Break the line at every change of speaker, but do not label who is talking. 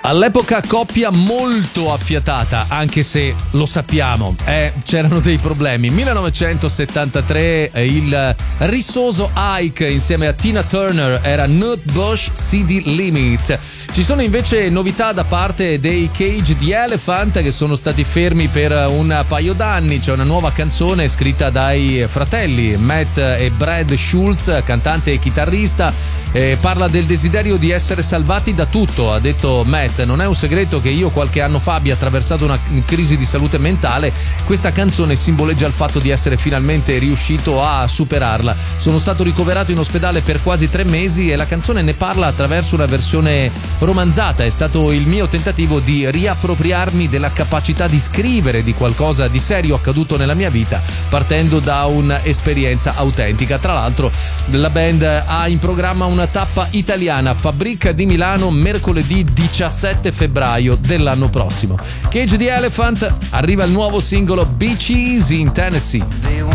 All'epoca coppia molto affiatata, anche se lo sappiamo, c'erano dei problemi. 1973 il rissoso Ike insieme a Tina Turner era Nutbush City Limits. Ci sono invece novità da parte dei Cage the Elephant, che sono stati fermi per un paio d'anni. C'è una nuova canzone scritta dai fratelli Matt e Brad Schultz, cantante e chitarrista. Parla del desiderio di essere salvati da tutto. Ha detto Matt: non è un segreto che io qualche anno fa abbia attraversato una crisi di salute mentale. Questa canzone simboleggia il fatto di essere finalmente riuscito a superarla. Sono stato ricoverato in ospedale per quasi 3 mesi e la canzone ne parla attraverso una versione romanzata. È stato il mio tentativo di riappropriarmi della capacità di scrivere di qualcosa di serio accaduto nella mia vita, partendo da un'esperienza autentica. Tra l'altro la band ha in programma una tappa italiana, Fabrica di Milano, mercoledì 17 febbraio dell'anno prossimo. Cage the Elephant, arriva il nuovo singolo Beach Easy in Tennessee.